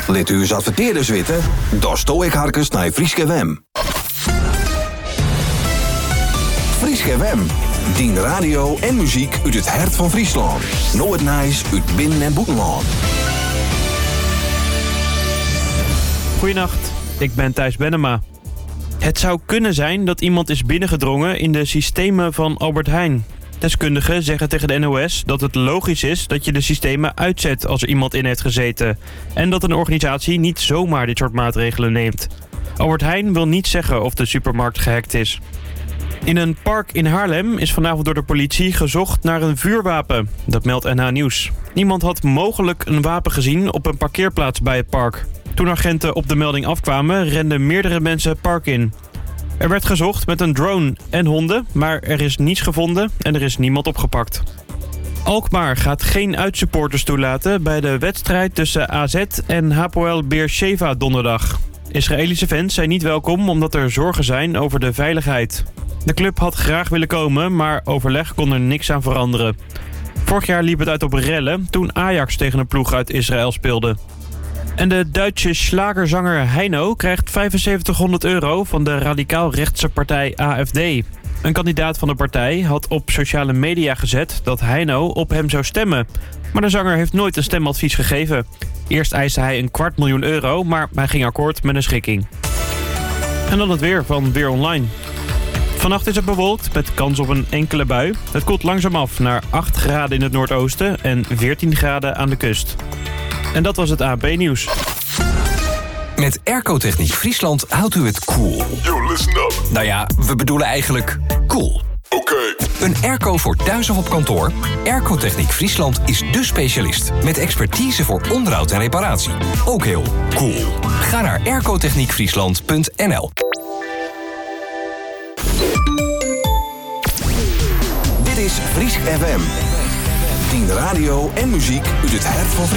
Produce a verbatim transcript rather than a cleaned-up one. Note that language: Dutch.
Lit u eens adverteerders weten? Dan sto ik harkens naar Frieske W M. Frieske W M. Dien radio en muziek uit het hart van Friesland. Nooit nice uit binnen- en buitenland. Goedenacht, ik ben Thijs Bennema. Het zou kunnen zijn dat iemand is binnengedrongen in de systemen van Albert Heijn. Deskundigen zeggen tegen de N O S dat het logisch is dat je de systemen uitzet als er iemand in heeft gezeten. En dat een organisatie niet zomaar dit soort maatregelen neemt. Albert Heijn wil niet zeggen of de supermarkt gehackt is. In een park in Haarlem is vanavond door de politie gezocht naar een vuurwapen. Dat meldt N H Nieuws. Niemand had mogelijk een wapen gezien op een parkeerplaats bij het park. Toen agenten op de melding afkwamen, renden meerdere mensen het park in. Er werd gezocht met een drone en honden, maar er is niets gevonden en er is niemand opgepakt. Alkmaar gaat geen uitsupporters toelaten bij de wedstrijd tussen A Z en Hapoel Beersheva donderdag. Israëlische fans zijn niet welkom omdat er zorgen zijn over de veiligheid. De club had graag willen komen, maar overleg kon er niks aan veranderen. Vorig jaar liep het uit op rellen toen Ajax tegen een ploeg uit Israël speelde. En de Duitse slagerzanger Heino krijgt vijfenzeventighonderd euro van de radicaal-rechtse partij A F D. Een kandidaat van de partij had op sociale media gezet dat Heino op hem zou stemmen. Maar de zanger heeft nooit een stemadvies gegeven. Eerst eiste hij een kwart miljoen euro, maar hij ging akkoord met een schikking. En dan het weer van Weer Online. Vannacht is het bewolkt met kans op een enkele bui. Het koelt langzaam af naar acht graden in het noordoosten en veertien graden aan de kust. En dat was het A B Nieuws. Met Airco-techniek Friesland houdt u het cool. Yo, listen up. Nou ja, we bedoelen eigenlijk cool. Oké. Okay. Een airco voor thuis of op kantoor? Airco-techniek Friesland is dé specialist. Met expertise voor onderhoud en reparatie. Ook heel cool. Ga naar airco-techniek friesland punt n l. Dit is Friesk F M. Dien radio en muziek uit het hart van